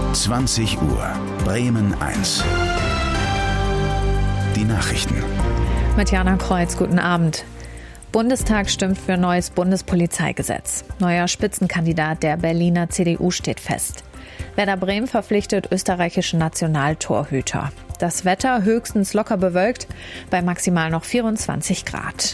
20 Uhr, Bremen 1. Die Nachrichten. Mit Jana Kreuz, guten Abend. Bundestag stimmt für neues Bundespolizeigesetz. Neuer Spitzenkandidat der Berliner CDU steht fest. Werder Bremen verpflichtet österreichischen Nationaltorhüter. Das Wetter höchstens locker bewölkt, bei maximal noch 24 Grad.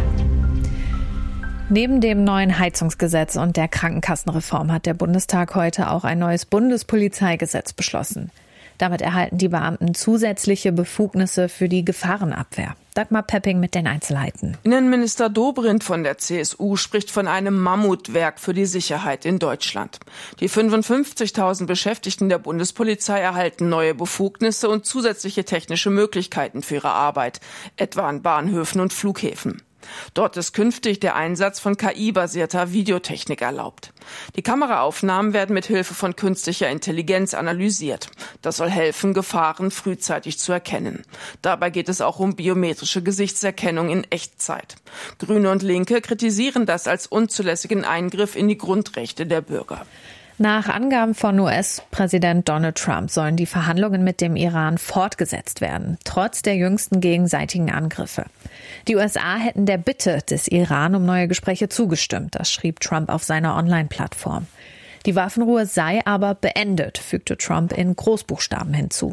Neben dem neuen Heizungsgesetz und der Krankenkassenreform hat der Bundestag heute auch ein neues Bundespolizeigesetz beschlossen. Damit erhalten die Beamten zusätzliche Befugnisse für die Gefahrenabwehr. Dagmar Pepping mit den Einzelheiten. Innenminister Dobrindt von der CSU spricht von einem Mammutwerk für die Sicherheit in Deutschland. Die 55.000 Beschäftigten der Bundespolizei erhalten neue Befugnisse und zusätzliche technische Möglichkeiten für ihre Arbeit, etwa an Bahnhöfen und Flughäfen. Dort ist künftig der Einsatz von KI-basierter Videotechnik erlaubt. Die Kameraaufnahmen werden mit Hilfe von künstlicher Intelligenz analysiert. Das soll helfen, Gefahren frühzeitig zu erkennen. Dabei geht es auch um biometrische Gesichtserkennung in Echtzeit. Grüne und Linke kritisieren das als unzulässigen Eingriff in die Grundrechte der Bürger. Nach Angaben von US-Präsident Donald Trump sollen die Verhandlungen mit dem Iran fortgesetzt werden, trotz der jüngsten gegenseitigen Angriffe. Die USA hätten der Bitte des Iran um neue Gespräche zugestimmt, das schrieb Trump auf seiner Online-Plattform. Die Waffenruhe sei aber beendet, fügte Trump in Großbuchstaben hinzu.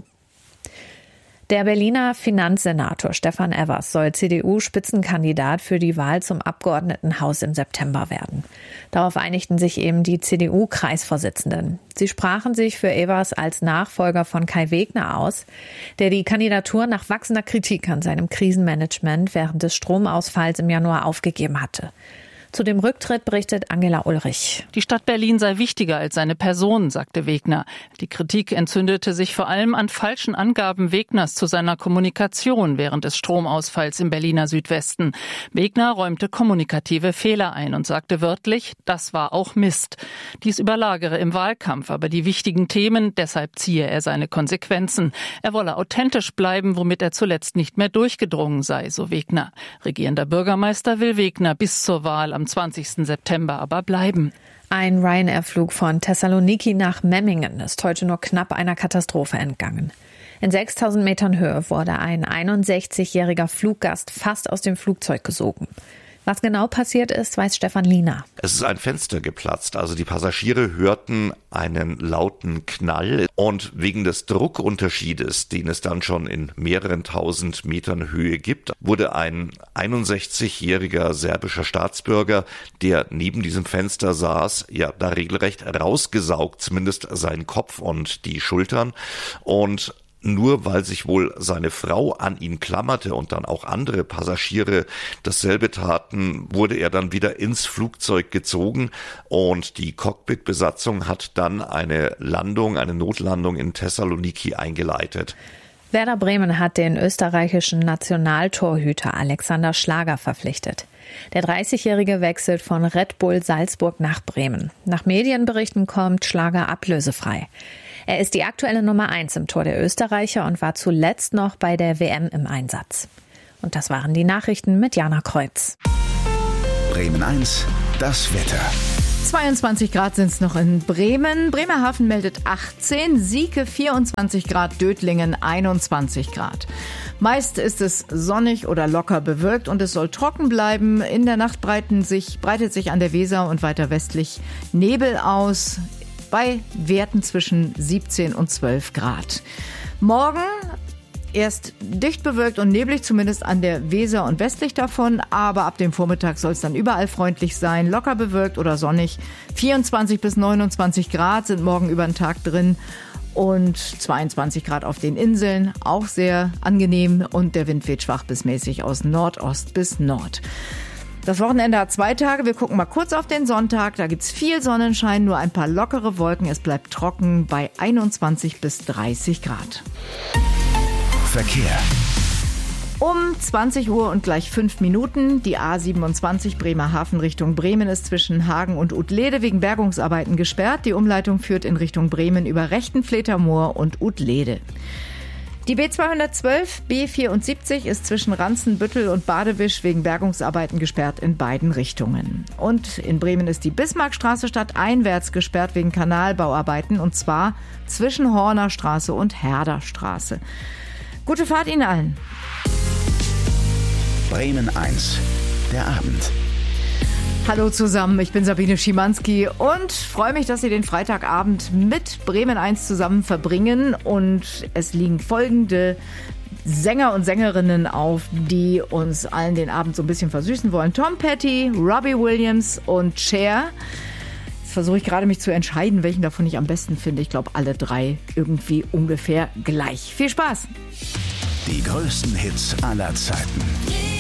Der Berliner Finanzsenator Stefan Evers soll CDU-Spitzenkandidat für die Wahl zum Abgeordnetenhaus im September werden. Darauf einigten sich eben die CDU-Kreisvorsitzenden. Sie sprachen sich für Evers als Nachfolger von Kai Wegner aus, der die Kandidatur nach wachsender Kritik an seinem Krisenmanagement während des Stromausfalls im Januar aufgegeben hatte. Zu dem Rücktritt berichtet Angela Ulrich. Die Stadt Berlin sei wichtiger als seine Person, sagte Wegner. Die Kritik entzündete sich vor allem an falschen Angaben Wegners zu seiner Kommunikation während des Stromausfalls im Berliner Südwesten. Wegner räumte kommunikative Fehler ein und sagte wörtlich, das war auch Mist. Dies überlagere im Wahlkampf aber die wichtigen Themen, deshalb ziehe er seine Konsequenzen. Er wolle authentisch bleiben, womit er zuletzt nicht mehr durchgedrungen sei, so Wegner. Regierender Bürgermeister will Wegner bis zur Wahl am 20. September aber bleiben. Ein Ryanair-Flug von Thessaloniki nach Memmingen ist heute nur knapp einer Katastrophe entgangen. In 6.000 Metern Höhe wurde ein 61-jähriger Fluggast fast aus dem Flugzeug gesogen. Was genau passiert ist, weiß Stefan Liener. Es ist ein Fenster geplatzt, also die Passagiere hörten einen lauten Knall und wegen des Druckunterschiedes, den es dann schon in mehreren tausend Metern Höhe gibt, wurde ein 61-jähriger serbischer Staatsbürger, der neben diesem Fenster saß, da regelrecht rausgesaugt, zumindest sein Kopf und die Schultern, und nur weil sich wohl seine Frau an ihn klammerte und dann auch andere Passagiere dasselbe taten, wurde er dann wieder ins Flugzeug gezogen und die Cockpitbesatzung hat dann eine Notlandung in Thessaloniki eingeleitet. Werder Bremen hat den österreichischen Nationaltorhüter Alexander Schlager verpflichtet. Der 30-Jährige wechselt von Red Bull Salzburg nach Bremen. Nach Medienberichten kommt Schlager ablösefrei. Er ist die aktuelle Nummer 1 im Tor der Österreicher und war zuletzt noch bei der WM im Einsatz. Und das waren die Nachrichten mit Jana Kreuz. Bremen 1, das Wetter. 22 Grad sind es noch in Bremen. Bremerhaven meldet 18, Sieke 24 Grad, Dötlingen 21 Grad. Meist ist es sonnig oder locker bewölkt und es soll trocken bleiben. In der Nacht breitet sich an der Weser und weiter westlich Nebel aus, bei Werten zwischen 17 und 12 Grad. Morgen erst dicht bewölkt und neblig, zumindest an der Weser und westlich davon. Aber ab dem Vormittag soll es dann überall freundlich sein, locker bewölkt oder sonnig. 24 bis 29 Grad sind morgen über den Tag drin und 22 Grad auf den Inseln. Auch sehr angenehm und der Wind weht schwach bis mäßig aus Nordost bis Nord. Das Wochenende hat 2 Tage. Wir gucken mal kurz auf den Sonntag. Da gibt's viel Sonnenschein, nur ein paar lockere Wolken. Es bleibt trocken bei 21 bis 30 Grad. Verkehr. Um 20 Uhr und gleich 5 Minuten. Die A27 Bremerhaven Richtung Bremen ist zwischen Hagen und Utlede wegen Bergungsarbeiten gesperrt. Die Umleitung führt in Richtung Bremen über Rechtenfletermoor und Utlede. Die B212, B74 ist zwischen Ranzenbüttel und Badewisch wegen Bergungsarbeiten gesperrt in beiden Richtungen. Und in Bremen ist die Bismarckstraße stadteinwärts gesperrt wegen Kanalbauarbeiten, und zwar zwischen Hornerstraße und Herderstraße. Gute Fahrt Ihnen allen. Bremen 1, der Abend. Hallo zusammen, ich bin Sabine Schimanski und freue mich, dass Sie den Freitagabend mit Bremen 1 zusammen verbringen. Und es liegen folgende Sänger und Sängerinnen auf, die uns allen den Abend so ein bisschen versüßen wollen. Tom Petty, Robbie Williams und Cher. Jetzt versuche ich gerade mich zu entscheiden, welchen davon ich am besten finde. Ich glaube, alle drei irgendwie ungefähr gleich. Viel Spaß! Die größten Hits aller Zeiten.